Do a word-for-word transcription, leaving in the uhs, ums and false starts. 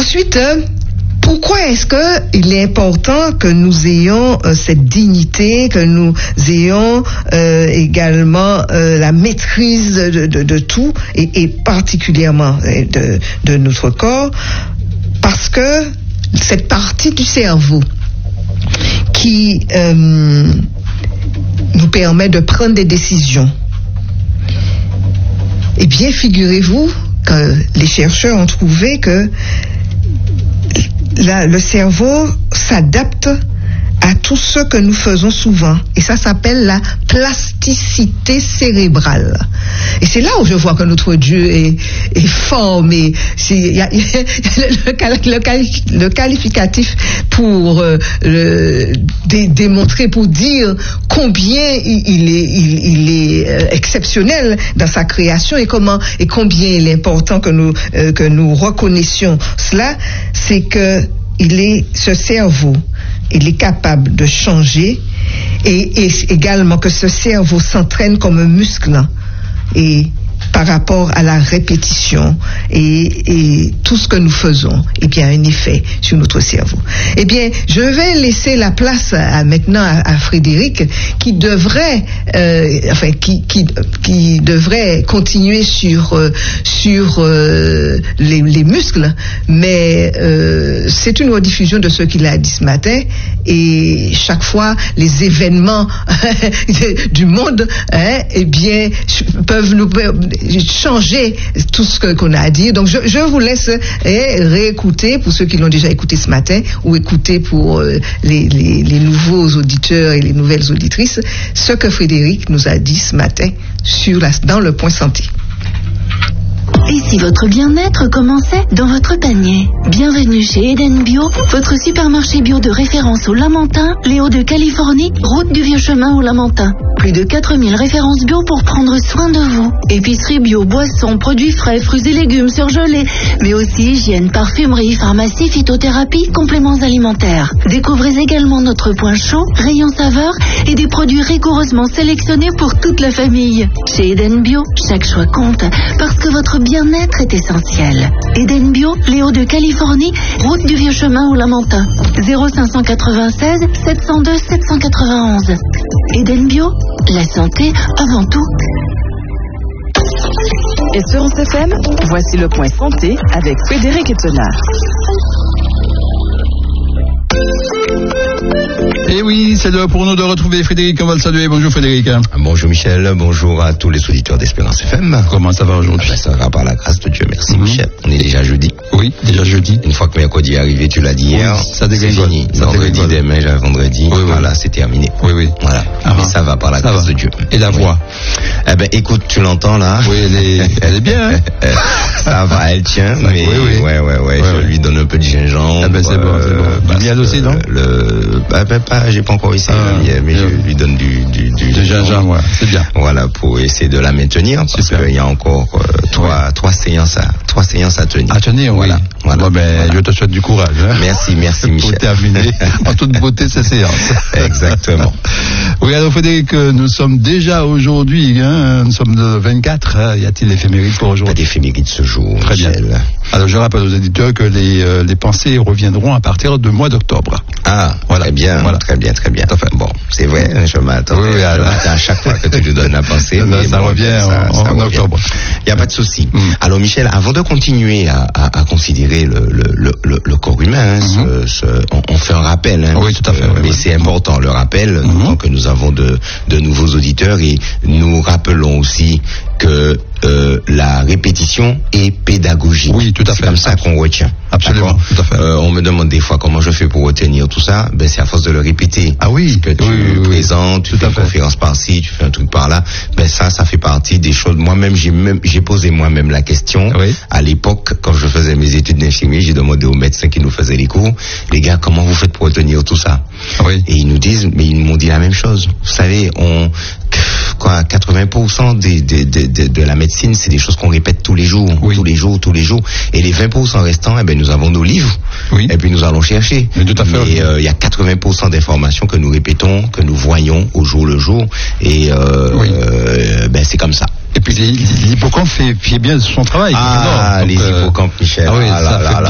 Ensuite, euh, pourquoi est-ce que il est important que nous ayons euh, cette dignité, que nous ayons euh, également euh, la maîtrise de, de, de tout, et, et particulièrement de, de notre corps? Parce que cette partie du cerveau qui euh, nous permet de prendre des décisions, eh bien, figurez-vous que les chercheurs ont trouvé que la, le cerveau s'adapte à tout ce que nous faisons souvent. Et ça s'appelle la plasticité cérébrale. Et c'est là où je vois que notre Dieu est, est fort, mais il y a, y a le, le, le qualificatif pour euh, le, dé, démontrer, pour dire combien il, il est, il, il est euh, exceptionnel dans sa création, et comment et combien il est important que nous euh, que nous reconnaissions cela. C'est que il est ce cerveau, il est capable de changer, et, et également que ce cerveau s'entraîne comme un muscle, et par rapport à la répétition et, et tout ce que nous faisons, eh bien, a un effet sur notre cerveau. Eh bien, je vais laisser la place à, maintenant à, à Frédéric, qui devrait, euh, enfin, qui, qui, qui devrait continuer sur euh, sur euh, les, les muscles, mais euh, c'est une rediffusion de ce qu'il a dit ce matin, et chaque fois les événements du monde, hein, eh bien, peuvent nous changer tout ce que, qu'on a à dire. Donc je, je vous laisse eh, réécouter pour ceux qui l'ont déjà écouté ce matin, ou écouter pour euh, les, les, les nouveaux auditeurs et les nouvelles auditrices, ce que Frédéric nous a dit ce matin sur la, dans le point santé. Et si votre bien-être commençait dans votre panier? Bienvenue chez Eden Bio, votre supermarché bio de référence au Lamentin, les Hauts-de-Californie, route du Vieux Chemin au Lamentin. Plus de quatre mille références bio pour prendre soin de vous. Épicerie bio, boissons, produits frais, fruits et légumes surgelés, mais aussi hygiène, parfumerie, pharmacie, phytothérapie, compléments alimentaires. Découvrez également notre point chaud, rayon saveur et des produits rigoureusement sélectionnés pour toute la famille. Chez Eden Bio, chaque choix compte, parce que votre bien-être est essentiel. Eden Bio, les Hauts-de-Californie, route du Vieux Chemin au Lamentin. zéro cinq cent quatre-vingt-seize sept cent deux sept cent quatre-vingt-onze. Eden Bio, la santé avant tout. Et sur onze F M, voici le point santé avec Frédéric Ettenard. Et oui, c'est l'heure pour nous de retrouver Frédéric. On va le saluer. Bonjour Frédéric. Bonjour Michel, bonjour à tous les auditeurs d'Espérance F M. Comment ça va aujourd'hui? Ah ben, ça va par la grâce de Dieu, merci mm-hmm. Michel. On est déjà jeudi. Oui, déjà jeudi. Une fois que mercredi est arrivé, tu l'as dit hier, oui, ça dégringole. C'est fini. Ça vendredi, demain, j'ai vendredi. Oui, oui. Voilà, c'est terminé. Oui, oui. Voilà. Ah, mais ça va par la ça grâce va. de Dieu. Et la voix? Eh ben, écoute, tu l'entends là? Oui, elle est, elle est bien. Hein. Ça va, elle tient, mais oui, oui. ouais, ouais, ouais. ouais je ouais. lui donne un peu de gingembre. Ah ben, c'est bon, c'est bon. Bah, du miel aussi, non? Le, bah, ben, pas, j'ai pas encore essayé ah, le miel, mais bien. je lui donne du, du, du de gingembre, ouais. C'est bien. Voilà, pour essayer de la maintenir, parce qu'il y a encore euh, trois, ouais. trois séances à, trois séances à tenir. À tenir, voilà. oui. Voilà. Bon, ben, voilà. Je te souhaite du courage, hein. Merci, merci, Michel. Pour terminer en toute beauté ces séances. Exactement. Oui, alors, Frédéric, nous sommes déjà aujourd'hui, hein, nous sommes le vingt-quatre, hein, y a-t-il l'éphéméride pour aujourd'hui? Pas d'éphéméride ce jour, très Michel. Bien. Alors, je rappelle aux éditeurs que les, euh, les pensées reviendront à partir du mois d'octobre. Ah, voilà. Très bien, voilà. très bien, très bien. Enfin, bon, c'est vrai, je m'attends. Oui, oui, alors... à chaque fois que tu lui donnes la pensée. ça, mais ça bon, revient ça, en, ça en revient. Octobre. Il n'y a pas de souci. Mm. Alors, Michel, avant de continuer à, à, à considérer le, le, le, le corps humain, hein, mm-hmm. ce, ce, on, on fait un rappel. Hein, oui, tout à fait. Euh, oui, mais oui. c'est important, le rappel, mm-hmm. que nous avons de, de nouveaux auditeurs, et nous rappelons aussi que euh, la répétition est pédagogique. Oui, tout à fait. C'est comme ça qu'on retient. Absolument, tout à fait. Euh, on me demande des fois comment je fais pour retenir tout ça. Ben, c'est à force de le répéter. Ah oui. Que tu oui, oui, présentes, tu tout fais une conférence par-ci, tu fais un truc par-là. Ben, ça, ça fait partie des choses. Moi-même, j'ai même, j'ai posé moi-même la question. Oui. À l'époque, quand je faisais mes études d'infirmier, j'ai demandé aux médecins qui nous faisaient les cours, les gars, comment vous faites pour retenir tout ça? Oui. Et ils nous disent, mais ils m'ont dit la même chose. Vous savez, on, quoi, quatre-vingts pour cent des, des, des, de, de la médecine, c'est des choses qu'on répète tous les jours, oui. tous les jours, tous les jours. Et les vingt pour cent restants, eh ben, nous avons nos livres. Oui. Et puis nous allons chercher. Mais tout à fait. Et il euh, y a quatre-vingts pour cent d'informations que nous répétons, que nous voyons au jour le jour. Et euh, oui. euh, ben c'est comme ça. Et puis l'hippocampe fait, fait bien son travail. Ah, donc, les hippocampes, Michel. Ah oui, ah, ça là, fait là,